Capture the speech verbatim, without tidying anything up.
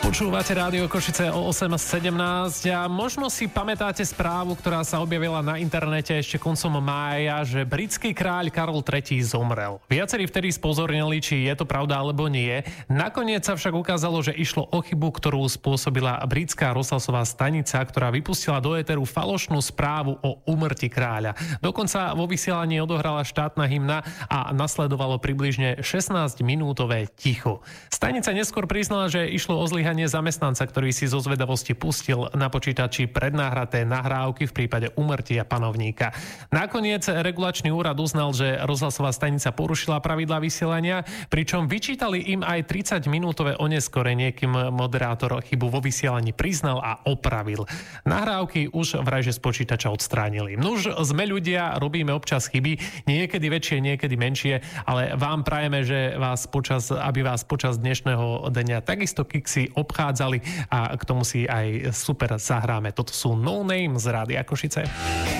Počúvate Rádio Košice o osem sedemnásť a možno si pamätáte správu, ktorá sa objavila na internete ešte koncom mája, že britský kráľ Karol tretí zomrel. Viacerí vtedy spozornili, či je to pravda alebo nie. Nakoniec sa však ukázalo, že išlo o chybu, ktorú spôsobila britská rozhlasová stanica, ktorá vypustila do éteru falošnú správu o úmrtí kráľa. Dokonca vo vysielaní odohrala štátna hymna a nasledovalo približne šestnásťminútové ticho. Stanica neskôr priznala, že išlo o zlyhanie zamestnanca, ktorý si zo zvedavosti pustil na počítači prednahraté nahrávky v prípade úmrtia panovníka. Nakoniec regulačný úrad uznal, že rozhlasová stanica porušila pravidlá vysielania, pričom vyčítali im aj tridsaťminútové oneskorenie, kým moderátor chybu vo vysielaní priznal a opravil. Nahrávky už vrajže z počítača odstránili. Nuž, sme ľudia, robíme občas chyby, niekedy väčšie, niekedy menšie, ale vám prajeme, že vás počas, aby vás počas dnešného dňa takisto kiksy obchádzali a k tomu si aj super zahráme. Toto sú No Name z Rádia Košice.